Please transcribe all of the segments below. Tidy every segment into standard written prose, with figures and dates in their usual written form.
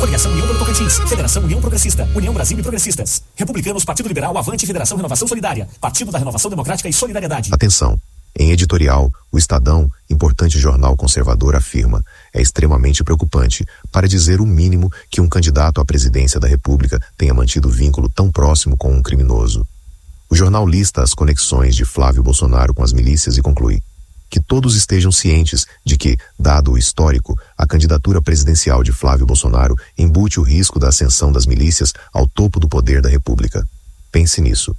Coligação União pelo Tocantins, Federação União Progressista, União Brasil e Progressistas, Republicanos, Partido Liberal, Avante, Federação Renovação Solidária, Partido da Renovação Democrática e Solidariedade. Atenção! Em editorial, o Estadão, importante jornal conservador, afirma: é extremamente preocupante, para dizer o mínimo, que um candidato à presidência da República tenha mantido vínculo tão próximo com um criminoso. O jornal lista as conexões de Flávio Bolsonaro com as milícias e conclui que todos estejam cientes de que, dado o histórico, a candidatura presidencial de Flávio Bolsonaro embute o risco da ascensão das milícias ao topo do poder da República. Pense nisso.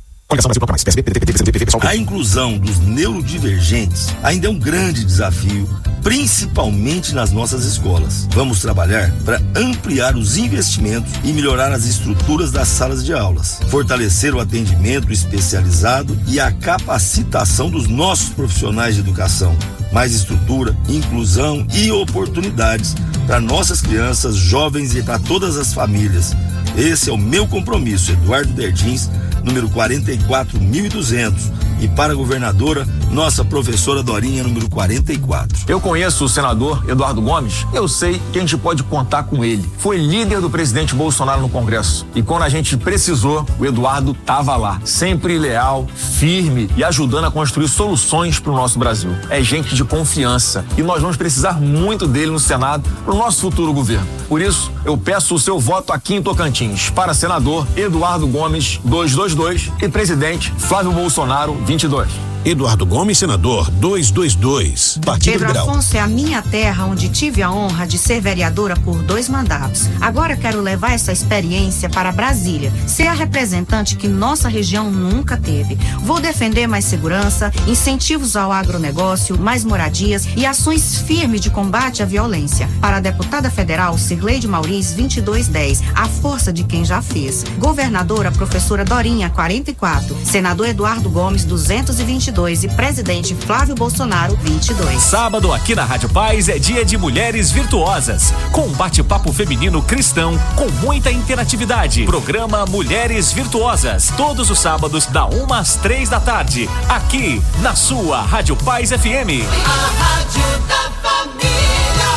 A inclusão dos neurodivergentes ainda é um grande desafio, principalmente nas nossas escolas. Vamos trabalhar para ampliar os investimentos e melhorar as estruturas das salas de aulas, fortalecer o atendimento especializado e a capacitação dos nossos profissionais de educação. Mais estrutura, inclusão e oportunidades para nossas crianças, jovens e para todas as famílias. Esse é o meu compromisso, Eduardo Derdins, número 44.200. E para a governadora, nossa professora Dorinha, número 44. Eu conheço o senador Eduardo Gomes, eu sei que a gente pode contar com ele. Foi líder do presidente Bolsonaro no Congresso. E quando a gente precisou, o Eduardo estava lá, sempre leal, firme e ajudando a construir soluções para o nosso Brasil. É gente de confiança e nós vamos precisar muito dele no Senado para o nosso futuro governo. Por isso, eu peço o seu voto aqui em Tocantins para senador Eduardo Gomes, 222, e presidente Flávio Bolsonaro, 22. Eduardo Gomes, senador, 222, Partido Pedro Liberal. Afonso é a minha terra, onde tive a honra de ser vereadora por 2 mandatos. Agora quero levar essa experiência para Brasília, ser a representante que nossa região nunca teve. Vou defender mais segurança, incentivos ao agronegócio, mais moradias e ações firmes de combate à violência. Para a deputada federal Cirleide Mauriz, 2210, a força de quem já fez. Governadora professora Dorinha, 44. Senador Eduardo Gomes, 222. E presidente Flávio Bolsonaro, 22. Sábado aqui na Rádio Paz é dia de Mulheres Virtuosas, com um bate-papo feminino cristão com muita interatividade. Programa Mulheres Virtuosas, todos os sábados da 1 às 3 da tarde, aqui na sua Rádio Paz FM. A Rádio da Família.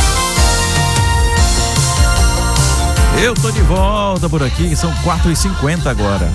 Eu tô de volta por aqui, são 4h50 agora.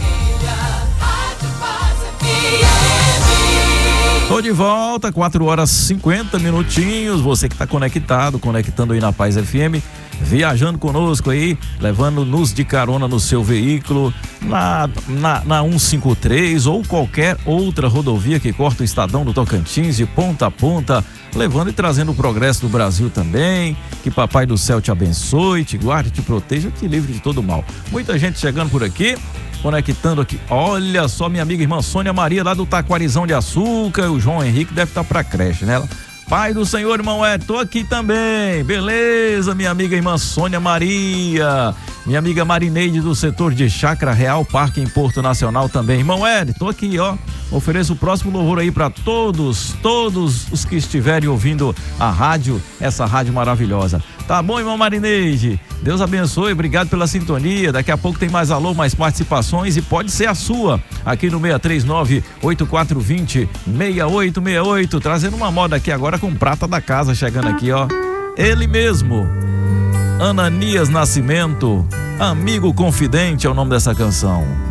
Tô de volta, 4h50. Você que tá conectando aí na Paz FM, viajando conosco aí, levando-nos de carona no seu veículo, na 153 ou qualquer outra rodovia que corta o Estadão do Tocantins de ponta a ponta, levando e trazendo o progresso do Brasil também. Que Papai do Céu te abençoe, te guarde, te proteja, te livre de todo mal. Muita gente chegando por aqui, conectando aqui. Olha só, minha amiga irmã Sônia Maria, lá do Taquarizão de Açúcar. O João Henrique deve estar pra creche, né? Pai do Senhor, irmão tô aqui também. Beleza, minha amiga irmã Sônia Maria. Minha amiga Marineide do setor de Chácara Real Parque em Porto Nacional também. Irmão tô aqui, ó. Ofereço o próximo louvor aí para todos os que estiverem ouvindo a rádio, essa rádio maravilhosa. Tá bom, irmão Marineide? Deus abençoe, obrigado pela sintonia. Daqui a pouco tem mais alô, mais participações e pode ser a sua, aqui no 639-8420-6868, trazendo uma moda aqui agora com prata da casa, chegando aqui, ó. Ele mesmo, Ananias Nascimento, Amigo Confidente é o nome dessa canção.